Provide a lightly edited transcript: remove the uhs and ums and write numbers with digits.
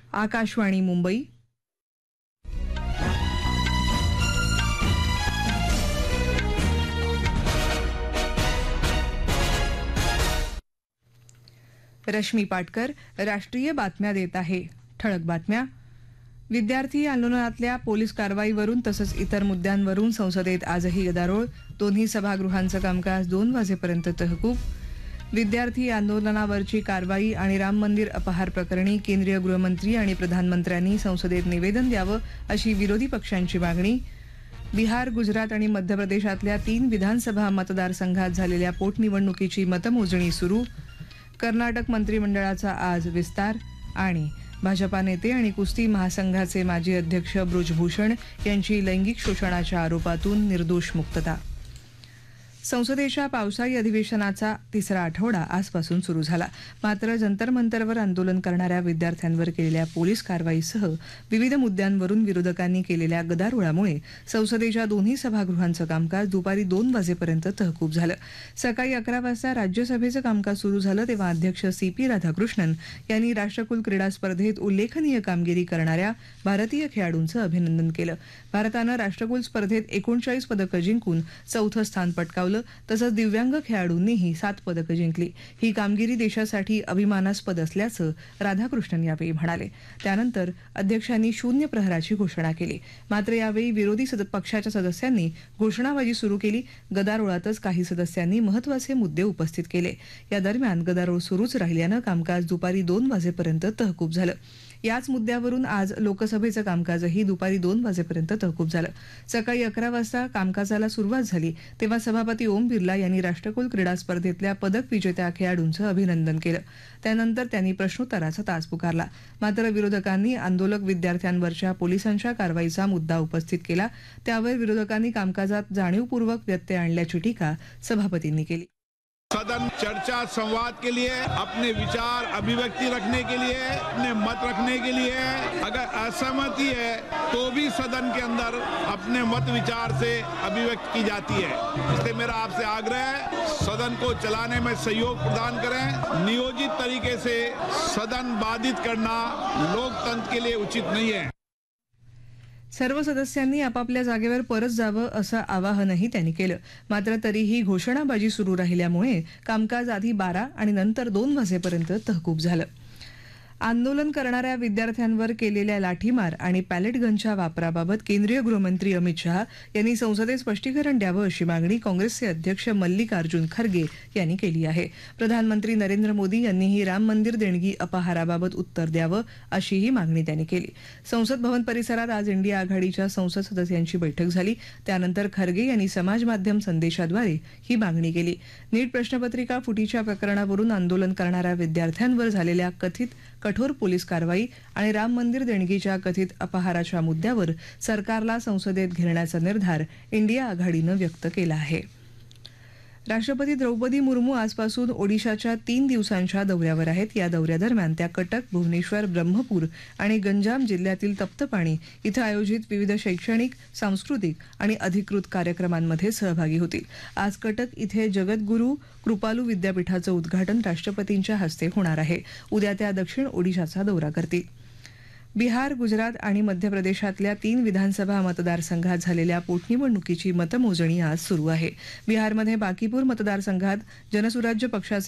आकाशवाणी मुंबई. रश्मी पाटकर राष्ट्रीय बातम्या देत आहे. ठळक बातम्या. विद्यार्थी आंदोलनातल्या पोलीस कारवाईवरून तसंच इतर मुद्द्यांवरून संसदेत आजही गदारोळ. दोन्ही सभागृहांचं कामकाज 2 वाजेपर्यंत तहकूब. विद्यार्थी आंदोलनावरची कारवाई आणि राम मंदिर अपहार प्रकरणी केंद्रीय गृहमंत्री आणि प्रधानमंत्र्यांनी संसदेत निवेदन द्यावं अशी विरोधी पक्षांची मागणी. बिहार, गुजरात आणि मध्य प्रदेशातल्या 3 विधानसभा मतदारसंघात झालेल्या पोटनिवडणुकीची मतमोजणी सुरू. कर्नाटक मंत्रिमंडळाचा आज विस्तार. आणि भाजपा नेते आणि कुस्ती महासंघाचे माजी अध्यक्ष ब्रुजभूषण यांची लैंगिक शोषणाच्या आरोपातून निर्दोष मुक्तता. संसदेच्या पावसाळी अधिवेशनाचा तिसरा आठवडा आजपासून सुरू झाला. मात्र जंतर मंतरवर आंदोलन करणाऱ्या विद्यार्थ्यांवर केलेल्या पोलीस कारवाईसह विविध मुद्द्यांवरून विरोधकांनी केलेल्या गदारोळामुळे संसदेच्या दोन्ही सभागृहांचं कामकाज दुपारी 2 वाजेपर्यंत तहकूब झालं. सकाळी 11 वाजता राज्यसभेचं कामकाज सुरू झालं तेव्हा अध्यक्ष CP राधाकृष्णन यांनी राष्ट्रकुल क्रीडा स्पर्धेत उल्लेखनीय कामगिरी करणाऱ्या भारतीय खेळाडूंचं अभिनंदन केलं. भारतानं राष्ट्रकुल स्पर्धेत 39 पदकं जिंकून चौथं स्थान पटकावलं. तसंच दिव्यांग खेळाडूंनीही 7 पदकं जिंकली. ही कामगिरी देशासाठी अभिमानास्पद असल्याचं राधाकृष्णन यावेळी म्हणाले. त्यानंतर अध्यक्षांनी शून्य प्रहराची घोषणा केली. मात्र यावेळी विरोधी पक्षाच्या सदस्यांनी घोषणाबाजी सुरू केली. गदारोळातच काही सदस्यांनी महत्त्वाचे मुद्दे उपस्थित केले. या दरम्यान गदारोळ सुरूच राहिल्यानं कामकाज दुपारी 2 वाजेपर्यंत तहकूब झालं. याच मुद्द्यावरून आज लोकसभेचं कामकाजही दुपारी 2 वाजेपर्यंत तहकूब झालं. सकाळी 11 वाजता कामकाजाला सुरुवात झाली तेव्हा सभापती ओम बिर्ला यांनी राष्ट्रकुल क्रीडा स्पर्धेतल्या पदक विजेत्या खेळाडूंचं अभिनंदन केलं. त्यानंतर त्यांनी प्रश्नोत्तराचा तास पुकारला. मात्र विरोधकांनी आंदोलक विद्यार्थ्यांवरच्या पोलिसांच्या कारवाईचा मुद्दा उपस्थित केला. त्यावर विरोधकांनी कामकाजात जाणीवपूर्वक व्यत्यय आणल्याची टीका सभापतींनी केली. सदन चर्चा संवाद के लिए, अपने विचार अभिव्यक्ति रखने के लिए, अपने मत रखने के लिए, अगर असहमति है तो भी सदन के अंदर अपने मत विचार से अभिव्यक्त की जाती है. इसलिए मेरा आपसे आग्रह है सदन को चलाने में सहयोग प्रदान करें. नियोजित तरीके से सदन बाधित करना लोकतंत्र के लिए उचित नहीं है. सर्व सदस्यांनी आपापल्या जागेवर परत जावं असं आवाहनही त्यांनी केलं. मात्र तरीही घोषणाबाजी सुरू राहिल्यामुळे कामकाज आधी 12 आणि नंतर 2 वाजेपर्यंत तहकूब झालं. आंदोलन करणाऱ्या विद्यार्थ्यांवर केलेल्या लाठीमार आणि पॅलेट गनच्या वापराबाबत केंद्रीय गृहमंत्री अमित शहा यांनी संसदेत स्पष्टीकरण द्यावं अशी मागणी काँग्रेसचे अध्यक्ष मल्लिकार्जुन खरगे यांनी केली आहे. प्रधानमंत्री नरेंद्र मोदी यांनीही राम मंदिर देणगी अपहाराबाबत उत्तर द्यावं अशीही मागणी त्यांनी केली. संसद भवन परिसरात आज इंडिया आघाडीच्या संसद सदस्यांची बैठक झाली. त्यानंतर खरगे यांनी समाज माध्यम संदेशाद्वारे ही मागणी केली. नीट प्रश्नपत्रिका फुटीच्या प्रकरणावरून आंदोलन करणाऱ्या विद्यार्थ्यांवर झालेल्या कथित कठोर पोलीस कारवाई आणि राम मंदिर देणगीच्या कथित अपहाराच्या मुद्द्यावर सरकारला संसदेत घेण्याचा निर्धार इंडिया आघाडीनं व्यक्त केला आहे. राष्ट्रपती द्रौपदी मुर्मू आजपासून ओडिशाच्या 3 दिवसांच्या दौऱ्यावर आहेत. या दौऱ्यादरम्यान त्या कटक, भुवनेश्वर, ब्रह्मपूर आणि गंजाम जिल्ह्यातील तप्तपाणी इथं आयोजित विविध शैक्षणिक, सांस्कृतिक आणि अधिकृत कार्यक्रमांमध्ये सहभागी होतील. आज कटक इथे जगद्गुरू कृपालू विद्यापीठाचं उद्घाटन राष्ट्रपतींच्या हस्ते होणार आहे. उद्या त्या दक्षिण ओडिशाचा दौरा करतील. बिहार, गुजरात आणि मध्य प्रदेशातल्या 3 विधानसभा मतदारसंघात झालेल्या पोटनिवडणुकीची मतमोजणी आज सुरू आहे. बिहारमध्ये बांकीपूर मतदारसंघात जनसुराज्य पक्षाचे